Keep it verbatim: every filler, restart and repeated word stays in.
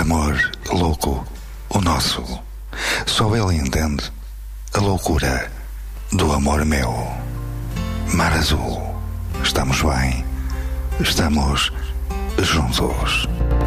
amor louco, o nosso. Só ele entende a loucura do amor meu. Mar azul, estamos bem, estamos juntos.